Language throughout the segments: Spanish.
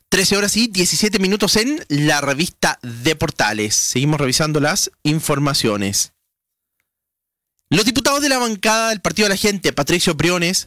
13 horas y 17 minutos en la revista de Portales. Seguimos revisando las informaciones. Los diputados de la bancada del Partido de la Gente, Patricio Briones,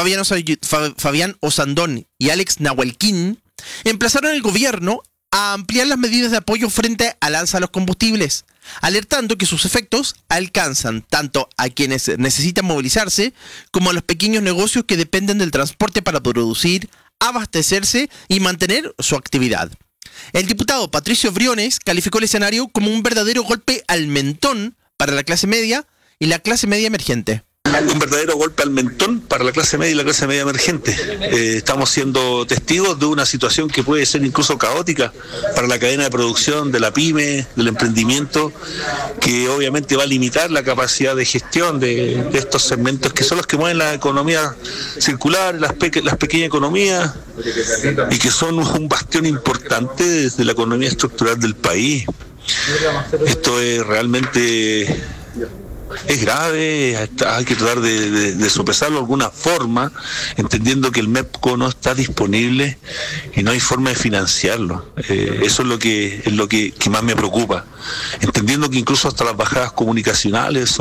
Fabián Osandón y Alex Nahuelquín, emplazaron al gobierno a ampliar las medidas de apoyo frente al alza de los combustibles, alertando que sus efectos alcanzan tanto a quienes necesitan movilizarse como a los pequeños negocios que dependen del transporte para producir, abastecerse y mantener su actividad. El diputado Patricio Briones calificó el escenario como un verdadero golpe al mentón para la clase media y la clase media emergente. Un verdadero golpe al mentón para la clase media y la clase media emergente. Estamos siendo testigos de una situación que puede ser incluso caótica para la cadena de producción de la pyme, del emprendimiento, que obviamente va a limitar la capacidad de gestión de estos segmentos que son los que mueven la economía circular, las pequeñas economías, y que son un bastión importante desde la economía estructural del país. Esto es realmente... es grave, hay que tratar de sopesarlo de alguna forma, entendiendo que el MEPCO no está disponible y no hay forma de financiarlo. Eso es lo que más me preocupa, entendiendo que incluso hasta las bajadas comunicacionales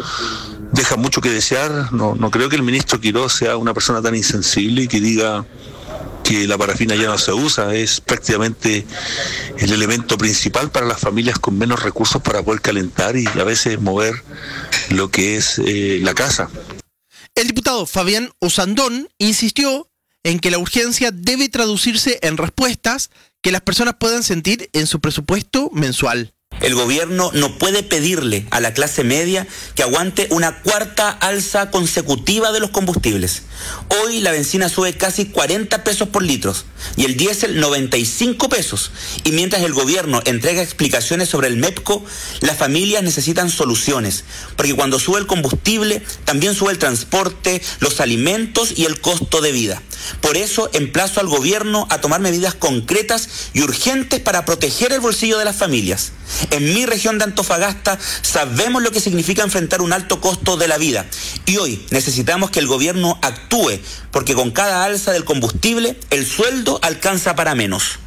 dejan mucho que desear. No creo que el ministro Quirós sea una persona tan insensible y que diga que la parafina ya no se usa. Es prácticamente el elemento principal para las familias con menos recursos para poder calentar y a veces mover lo que es la casa. El diputado Fabián Osandón insistió en que la urgencia debe traducirse en respuestas que las personas puedan sentir en su presupuesto mensual. El gobierno no puede pedirle a la clase media que aguante una cuarta alza consecutiva de los combustibles. Hoy la benzina sube casi 40 pesos por litro y el diésel 95 pesos. Y mientras el gobierno entrega explicaciones sobre el MEPCO, las familias necesitan soluciones. Porque cuando sube el combustible, también sube el transporte, los alimentos y el costo de vida. Por eso emplazo al gobierno a tomar medidas concretas y urgentes para proteger el bolsillo de las familias. En mi región de Antofagasta sabemos lo que significa enfrentar un alto costo de la vida y hoy necesitamos que el gobierno actúe porque con cada alza del combustible el sueldo alcanza para menos.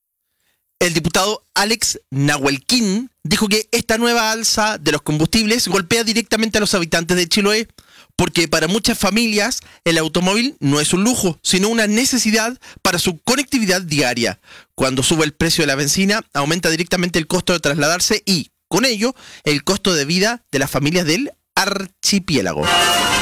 El diputado Alex Nahuelquín dijo que esta nueva alza de los combustibles golpea directamente a los habitantes de Chiloé, porque para muchas familias el automóvil no es un lujo, sino una necesidad para su conectividad diaria. Cuando sube el precio de la benzina, aumenta directamente el costo de trasladarse y, con ello, el costo de vida de las familias del archipiélago.